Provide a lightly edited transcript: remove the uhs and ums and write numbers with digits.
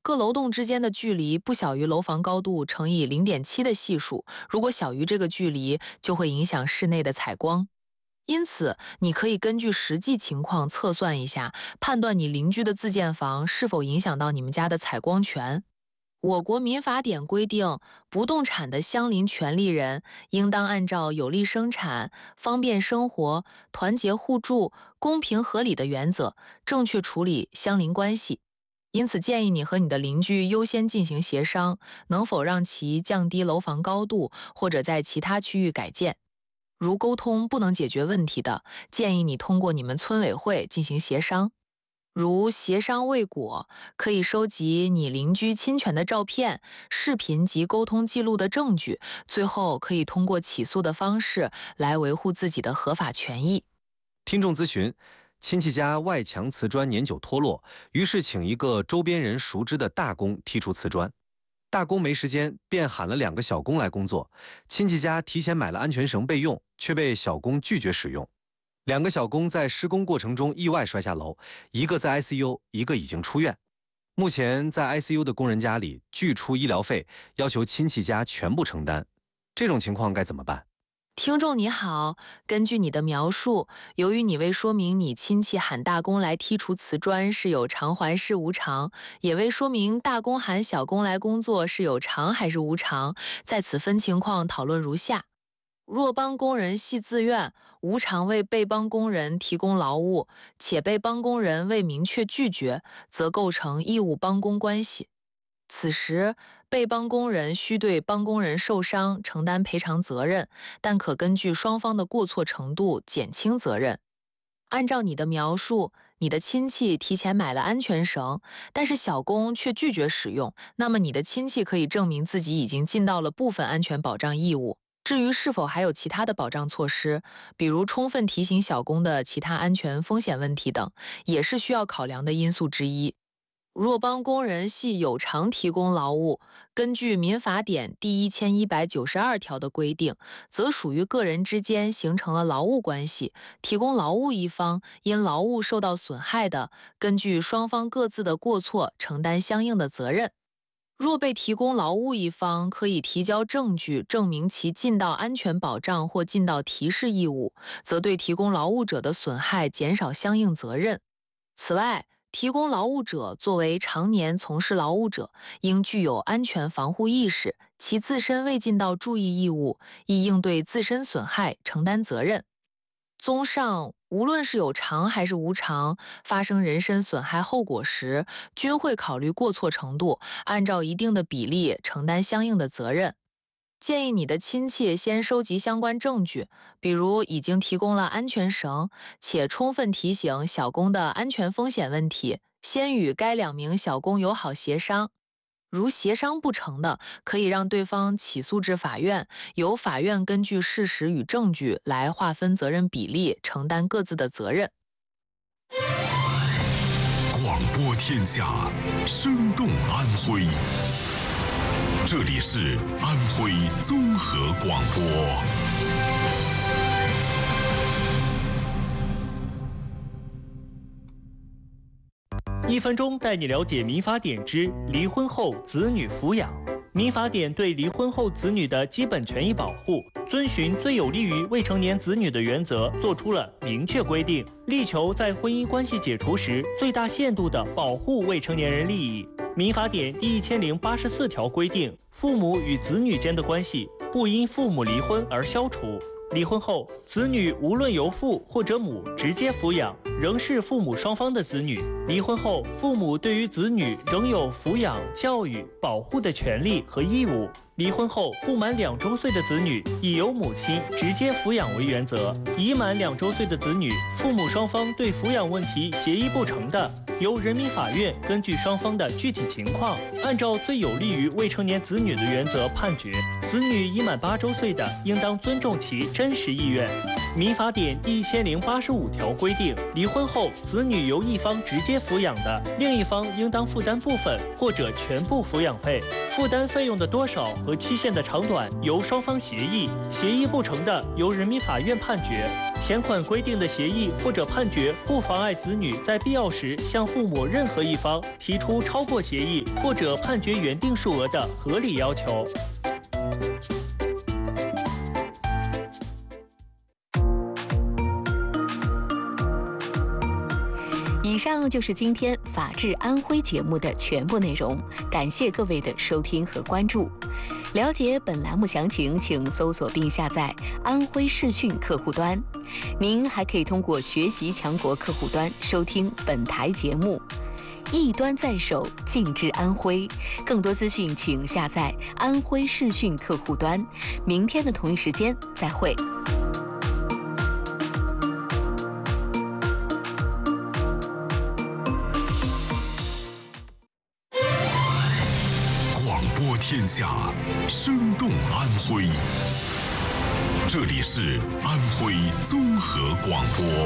各楼栋之间的距离不小于楼房高度乘以0.7的系数，如果小于这个距离，就会影响室内的采光。因此，你可以根据实际情况测算一下，判断你邻居的自建房是否影响到你们家的采光权。我国民法典规定，不动产的相邻权利人应当按照有利生产、方便生活、团结互助、公平合理的原则，正确处理相邻关系。因此，建议你和你的邻居优先进行协商，能否让其降低楼房高度，或者在其他区域改建。如沟通不能解决问题的，建议你通过你们村委会进行协商。如协商未果，可以收集你邻居侵权的照片、视频及沟通记录的证据，最后可以通过起诉的方式来维护自己的合法权益。 听众咨询：亲戚家外墙瓷砖年久脱落，于是请一个周边人熟知的大工剔除瓷砖。大工没时间，便喊了2个小工来工作。亲戚家提前买了安全绳备用，却被小工拒绝使用。2个小工在施工过程中意外摔下楼，一个在 ICU， 一个已经出院。目前在 ICU 的工人家里拒出医疗费，要求亲戚家全部承担。这种情况该怎么办？ 听众你好，根据你的描述，由于你未说明你亲戚喊大工来剔除瓷砖是有偿还是无偿，也未说明大工喊小工来工作是有偿还是无偿，在此分情况讨论如下。若帮工人系自愿，无偿为被帮工人提供劳务，且被帮工人未明确拒绝，则构成义务帮工关系。此时，被帮工人需对帮工人受伤承担赔偿责任，但可根据双方的过错程度减轻责任。按照你的描述，你的亲戚提前买了安全绳，但是小工却拒绝使用，那么你的亲戚可以证明自己已经尽到了部分安全保障义务。至于是否还有其他的保障措施，比如充分提醒小工的其他安全风险问题等，也是需要考量的因素之一。若帮工人系有偿提供劳务，根据民法典第1192条的规定，则属于个人之间形成了劳务关系，提供劳务一方因劳务受到损害的，根据双方各自的过错承担相应的责任。若被提供劳务一方可以提交证据证明其尽到安全保障或尽到提示义务，则对提供劳务者的损害减少相应责任。此外，提供劳务者作为常年从事劳务者，应具有安全防护意识，其自身未尽到注意义务，亦应对自身损害承担责任。综上，无论是有偿还是无偿，发生人身损害后果时，均会考虑过错程度，按照一定的比例承担相应的责任。建议你的亲戚先收集相关证据，比如已经提供了安全绳，且充分提醒小工的安全风险问题，先与该2名小工友好协商。如协商不成的，可以让对方起诉至法院，由法院根据事实与证据来划分责任比例，承担各自的责任。 广播天下，生动安徽。这里是安徽综合广播。 1分钟带你了解民法典之离婚后子女抚养。民法典对离婚后子女的基本权益保护，遵循最有利于未成年子女的原则，作出了明确规定，力求在婚姻关系解除时最大限度地保护未成年人利益。民法典第1084条规定，父母与子女间的关系不因父母离婚而消除。离婚后，子女无论由父或者母直接抚养，仍是父母双方的子女。离婚后，父母对于子女仍有抚养、教育、保护的权利和义务。离婚后不满2周岁的子女，以由母亲直接抚养为原则；已满2周岁的子女，父母双方对抚养问题协议不成的，由人民法院根据双方的具体情况，按照最有利于未成年子女的原则判决。子女已满8周岁的，应当尊重其真实意愿。民法典第1085条规定，离婚后子女由一方直接抚养的，另一方应当负担部分或者全部抚养费。负担费用的多少核期限的长短由双方协议，协议不成的由人民法院判决。前款规定的协议或者判决不妨碍子女在必要时向父母任何一方提出超过协议或者判决原定数额的合理要求。 以上就是今天《法治安徽》节目的全部内容，感谢各位的收听和关注。了解本栏目详情，请搜索并下载安徽视讯客户端。您还可以通过学习强国客户端收听本台节目。一端在手，尽知安徽。更多资讯请下载安徽视讯客户端。明天的同一时间再会。 天下，生动安徽。这里是安徽综合广播。